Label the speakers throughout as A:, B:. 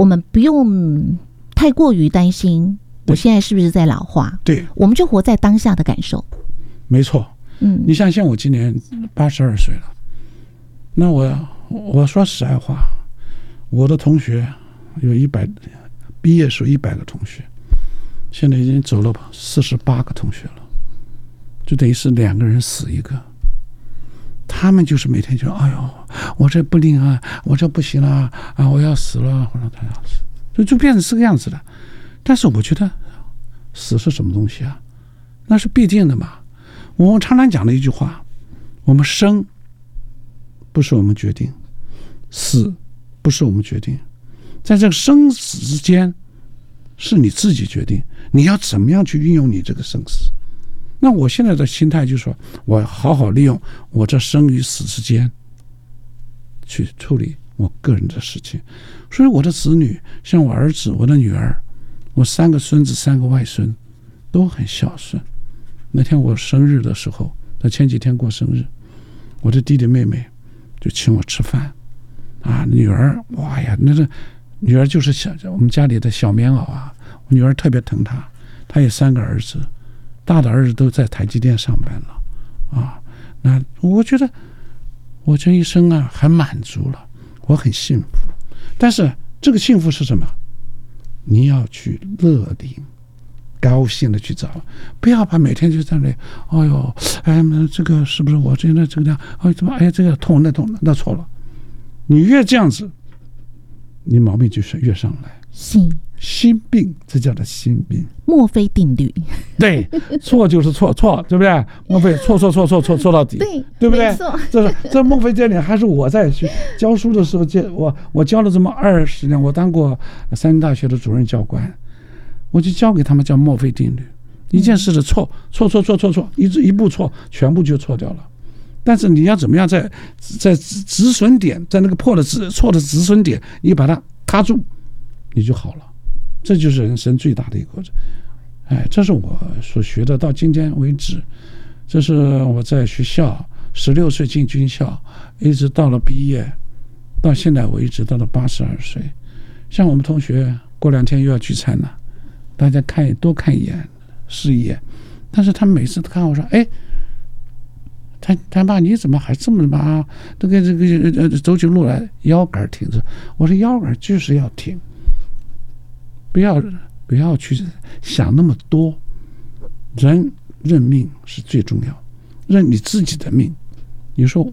A: 我们不用太过于担心我现在是不是在老化，
B: 对，
A: 我们就活在当下的感受。
B: 没错。你想想我今年82岁了，那我说实在话，我的同学有100，毕业时候100个同学，现在已经走了48个同学了，就等于是2个人死1个。他们就是每天就哎呦，我这不灵啊，我这不行了啊，我要死了，或者他要死，就变成这个样子了。但是我觉得死是什么东西啊？那是必定的嘛。我们常常讲的一句话，我们生不是我们决定，死不是我们决定，在这个生死之间是你自己决定，你要怎么样去运用你这个生死。那我现在的心态就是说，我好好利用我这生与死之间去处理我个人的事情。所以我的子女，像我儿子、我的女儿，我3个孙子、3个外孙都很孝顺。那天我生日的时候，他前几天过生日，我的弟弟妹妹就请我吃饭啊。女儿，哇呀，那个女儿就是我们家里的小棉袄啊，我女儿特别疼她。她有3个儿子，大的儿子都在台积电上班了啊。那我觉得我这一生啊很满足了，我很幸福。但是这个幸福是什么？你要去乐龄，高兴的去找，不要把每天就在那里，哎呦，哎，这个是不是我这个样？哎，怎么哎这个痛那痛那错了。你越这样子，你毛病就是越上来。心病，这叫做心病。
A: 墨菲定律。
B: 对，错就是错，对不对？墨菲错到底，对不对？这墨菲定律还是我在教书的时候我教了这么20年，我当过三林大学的主任教官，我就教给他们叫墨菲定律。一件事的错，一步错，全部就错掉了。但是你要怎么样在止损点，在那个错的止损点，你把它卡住，你就好了。这就是人生最大的一个过程。哎，这是我所学的，到今天为止，这是我在学校16岁进军校，一直到了毕业，到现在为止，到了82岁。像我们同学过2天又要聚餐了，大家多看一眼，试一眼。但是他们每次都看我说，哎，他爸你怎么还这么把这个走起路来腰杆挺着？我说腰杆就是要挺。不要去想那么多，人认命是最重要，认你自己的命。你说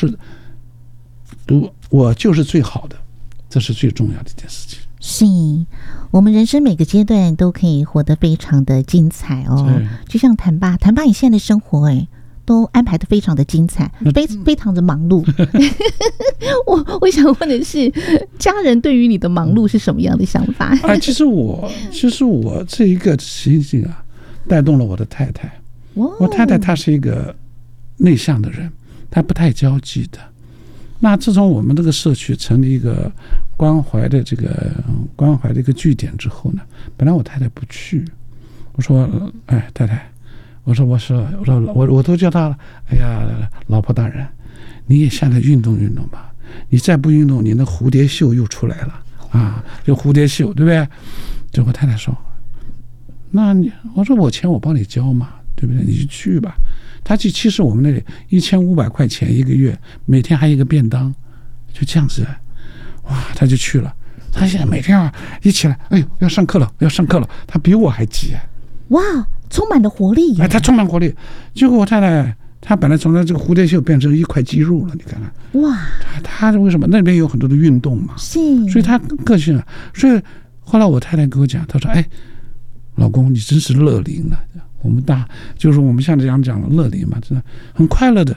B: 我就是最好的，这是最重要的一件事情。
A: 是我们人生每个阶段都可以活得非常的精彩哦。就像谭爸你现在的生活都安排的非常的精彩，非常的忙碌。我想问的是，家人对于你的忙碌是什么样的想法？
B: 其实我这一个情形啊，带动了我的太太。我太太她是一个内向的人，她不太交际的。那自从我们这个社区成立一个关怀的一个据点之后呢，本来我太太不去，我说，哎，太太。我都叫他了。哎呀，老婆大人，你也下来运动运动吧。你再不运动，你那蝴蝶袖又出来了啊！就蝴蝶袖，对不对？就我太太说，我说我钱我帮你交嘛，对不对？你就去吧。他去，其实我们那里1500块钱1个月，每天还有一个便当，就这样子。哇，他就去了。他现在每天一起来，哎呦，要上课了，他比我还急。
A: 哇，充满了活力。
B: 他充满活力。结果我太太她本来从这个蝴蝶袖变成一块肌肉了，你看看。
A: 哇，
B: 她为什么那边有很多的运动嘛？
A: 是，
B: 所以她个性啊。所以后来我太太跟我讲，她说：“哎，老公，你真是乐龄了。我们就是我们像这样讲了乐龄嘛，真的很快乐的，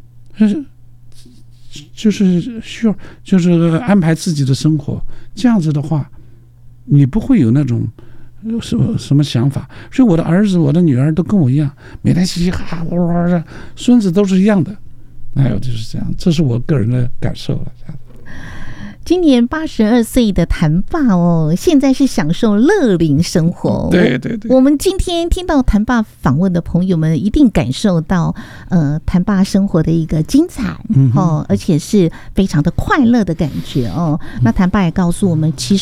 B: 就是需要就是安排自己的生活。这样子的话，你不会有那种。”什么想法？所以我的儿子、我的女儿都跟我一样，每天嘻嘻哈哈、哇哇的，孙子都是一样的。哎呦，就是这样，这是我个人的感受了。这样。
A: 今年82岁的谭爸现在是享受乐龄生活。
B: 对。
A: 我们今天听到谭爸访问的朋友们，一定感受到谭爸生活的一个精彩而且是非常的快乐的感觉哦。那谭爸也告诉我们，其